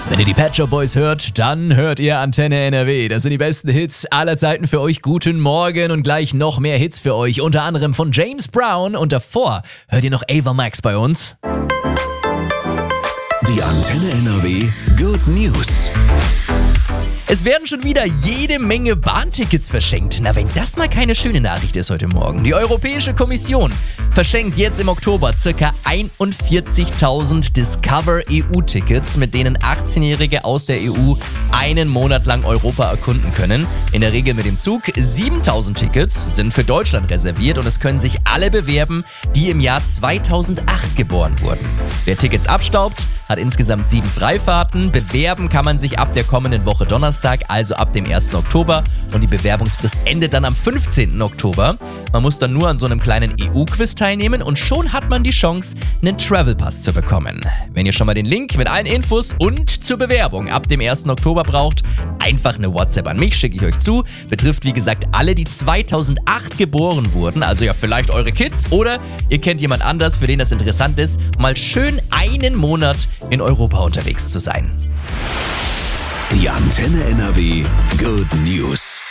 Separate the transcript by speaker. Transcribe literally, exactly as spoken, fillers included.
Speaker 1: Wenn ihr die Pet Shop Boys hört, dann hört ihr Antenne N R W. Das sind die besten Hits aller Zeiten für euch. Guten Morgen und gleich noch mehr Hits für euch. Unter anderem von James Brown und davor hört ihr noch Ava Max bei uns.
Speaker 2: Die Antenne N R W Good News.
Speaker 1: Es werden schon wieder jede Menge Bahntickets verschenkt. Na, wenn das mal keine schöne Nachricht ist heute Morgen. Die Europäische Kommission verschenkt jetzt im Oktober ca. einundvierzigtausend Discover E U-Tickets, mit denen achtzehnjährige aus der E U einen Monat lang Europa erkunden können. In der Regel mit dem Zug. siebentausend Tickets sind für Deutschland reserviert und es können sich alle bewerben, die im Jahr zweitausendacht geboren wurden. Wer Tickets abstaubt, hat insgesamt sieben Freifahrten. Bewerben kann man sich ab der kommenden Woche Donnerstag, also ab dem ersten Oktober. Und die Bewerbungsfrist endet dann am fünfzehnten Oktober. Man muss dann nur an so einem kleinen E U-Quiz teilnehmen und schon hat man die Chance, einen Travel Pass zu bekommen. Wenn ihr schon mal den Link mit allen Infos und zur Bewerbung ab dem ersten Oktober braucht, einfach eine WhatsApp an mich, schicke ich euch zu. Betrifft wie gesagt alle, die zweitausendacht geboren wurden, also ja vielleicht eure Kids oder ihr kennt jemand anders, für den das interessant ist, mal schön einen Monat in Europa unterwegs zu sein.
Speaker 2: Die Antenne N R W Good News.